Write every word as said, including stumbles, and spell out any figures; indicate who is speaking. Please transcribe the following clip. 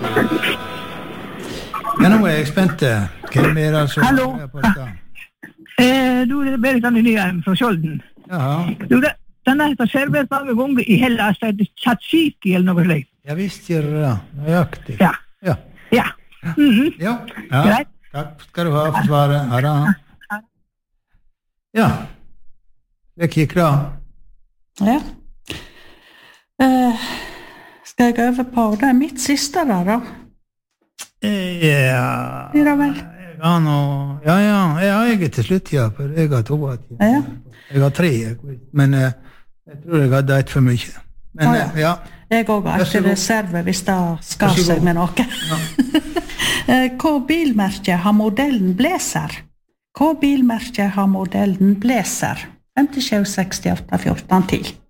Speaker 1: Ja, nå er jeg spent. Hvem er det som
Speaker 2: Hallo.
Speaker 1: er på dette?
Speaker 2: Eh, du, det er Berit Anne Nyheim fra Skjolden.
Speaker 1: Jaha.
Speaker 2: Du, det, den har servert mange ganger i Hellas, det er tzatziki eller noe slikt.
Speaker 1: Jeg visste gjør det, nøyaktig.
Speaker 2: Ja.
Speaker 1: Ja.
Speaker 2: Ja. Mhm.
Speaker 1: Ja. Ja.
Speaker 2: Greit.
Speaker 1: Takk skal du ha for svaret. Ha det. Ja. Det gikk da.
Speaker 3: Ja. Eh, skal jeg gå over på det er mitt siste da, da?
Speaker 1: Ja.
Speaker 3: Blir det vel?
Speaker 1: Jeg har noe... Ja, ja. Jeg har jeg til slutt, ja, for jeg har to av ti.
Speaker 3: Ja.
Speaker 1: Jeg har tre, jeg vet. Men eh, jeg tror jeg hadde et for mye. Men,
Speaker 3: Å, ja.
Speaker 1: eh, ja.
Speaker 3: Jeg også har
Speaker 1: Vær så
Speaker 3: alltid
Speaker 1: god.
Speaker 3: reserve hvis det skal
Speaker 1: Vær så
Speaker 3: seg
Speaker 1: god.
Speaker 3: med noe. Eh, Hva bilmerke har modellen Blazer? Hva bilmerke har modellen Blazer? fem sju seks åtte fjorten ti.